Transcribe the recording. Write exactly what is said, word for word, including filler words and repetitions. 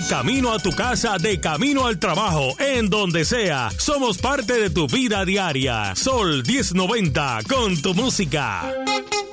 camino a tu casa, de camino al trabajo, en donde sea. Somos parte de tu vida diaria. Sol diez noventa, con tu música.